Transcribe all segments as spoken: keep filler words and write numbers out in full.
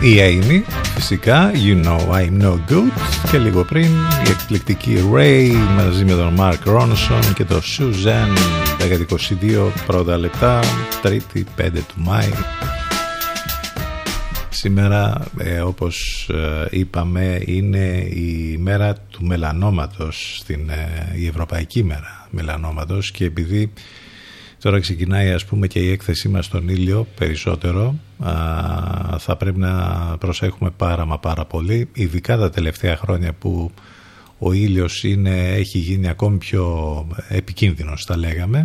Η Amy, φυσικά, You Know I'm No Good, και λίγο πριν η εκπληκτική Ray μαζί με τον Mark Ronson και τον Suzanne, δέκα είκοσι δύο πρώτα λεπτά, Τρίτη πέντε του Μάη. Σήμερα, ε, όπως ε, είπαμε, είναι η μέρα του μελανόματος, στην, ε, η Ευρωπαϊκή μέρα μελανόματος, και επειδή τώρα ξεκινάει, ας πούμε, και η έκθεσή μας στον ήλιο περισσότερο, α, θα πρέπει να προσέχουμε πάρα μα πάρα πολύ, ειδικά τα τελευταία χρόνια που ο ήλιος είναι, έχει γίνει ακόμη πιο επικίνδυνος, θα λέγαμε.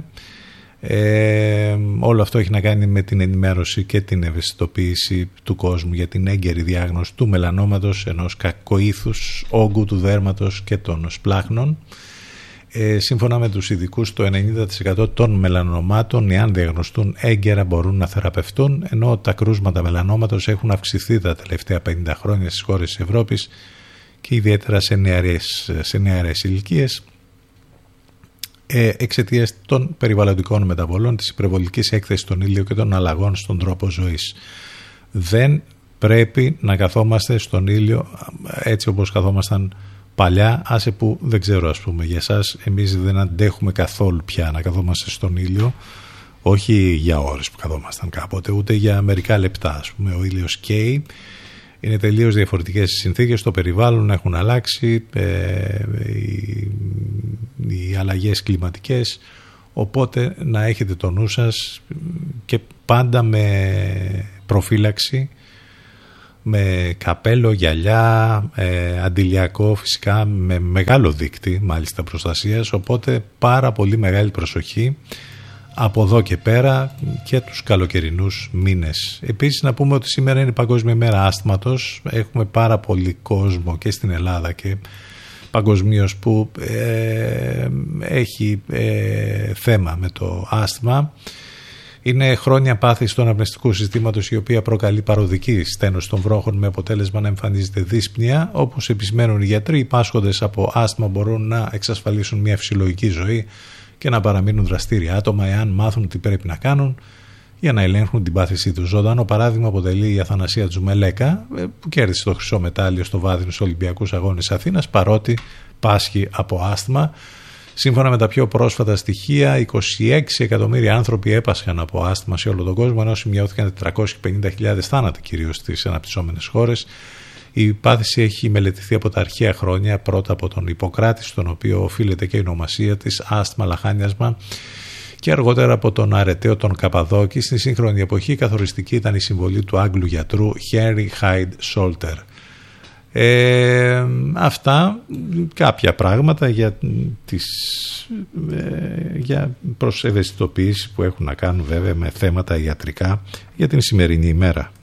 Ε, όλο αυτό έχει να κάνει με την ενημέρωση και την ευαισθητοποίηση του κόσμου για την έγκαιρη διάγνωση του μελανόματος, ενός κακοήθους όγκου του δέρματος και των σπλάχνων. Ε, σύμφωνα με τους ειδικούς, το ενενήντα τοις εκατό των μελανομάτων, εάν διαγνωστούν έγκαιρα, μπορούν να θεραπευτούν, ενώ τα κρούσματα μελανόματος έχουν αυξηθεί τα τελευταία πενήντα χρόνια στις χώρες της Ευρώπης και ιδιαίτερα σε νεαρές, σε νεαρές ηλικίες, ε, εξαιτίας των περιβαλλοντικών μεταβολών, της υπερβολικής έκθεσης στον ήλιο και των αλλαγών στον τρόπο ζωής. Δεν πρέπει να καθόμαστε στον ήλιο έτσι όπως καθόμασταν παλιά, άσε που δεν ξέρω, ας πούμε, για εσάς, εμείς δεν αντέχουμε καθόλου πια να καθόμαστε στον ήλιο, όχι για ώρες που καθόμασταν κάποτε, ούτε για μερικά λεπτά, ας πούμε. Ο ήλιος καίει, είναι τελείως διαφορετικές οι συνθήκες, το περιβάλλον έχουν αλλάξει, ε, οι, οι αλλαγές κλιματικές, οπότε να έχετε το νου σας και πάντα με προφύλαξη, με καπέλο, γυαλιά, ε, αντιλιακό φυσικά, με μεγάλο δίκτυ μάλιστα προστασίας, οπότε πάρα πολύ μεγάλη προσοχή από εδώ και πέρα και τους καλοκαιρινούς μήνες. Επίσης να πούμε ότι σήμερα είναι η Παγκόσμια Μέρα Άσθματος, έχουμε πάρα πολύ κόσμο και στην Ελλάδα και παγκοσμίως που ε, έχει ε, θέμα με το άσθμα. Είναι χρόνια πάθηση του αναπνευστικού συστήματος, η οποία προκαλεί παροδική στένωση των βρόχων με αποτέλεσμα να εμφανίζεται δύσπνοια. Όπως επισημαίνουν οι γιατροί, οι πάσχοντες από άσθμα μπορούν να εξασφαλίσουν μια φυσιολογική ζωή και να παραμείνουν δραστήρια άτομα εάν μάθουν τι πρέπει να κάνουν για να ελέγχουν την πάθησή τους. Ζωντανό παράδειγμα αποτελεί η Αθανασία Τζουμελέκα, που κέρδισε το χρυσό μετάλλιο στο βάδινο στους Ολυμπιακούς Αγώνες Αθήνας, παρότι πάσχει από άσθμα. Σύμφωνα με τα πιο πρόσφατα στοιχεία, είκοσι έξι εκατομμύρια άνθρωποι έπασχαν από άσθμα σε όλο τον κόσμο, ενώ σημειώθηκαν τετρακόσιες πενήντα χιλιάδες θάνατοι, κυρίως στις αναπτυσσόμενες χώρες. Η πάθηση έχει μελετηθεί από τα αρχαία χρόνια, πρώτα από τον Ιπποκράτη, στον οποίο οφείλεται και η ονομασία της άσθμα λαχάνιασμα, και αργότερα από τον Αρεταίο τον Καπαδόκη. Στη σύγχρονη εποχή καθοριστική ήταν η συμβολή του Άγγλου γιατρού Henry Hyde Salter. Ε, αυτά κάποια πράγματα για, τις, ε, για προς ευαισθητοποίηση που έχουν να κάνουν βέβαια με θέματα ιατρικά για την σημερινή ημέρα.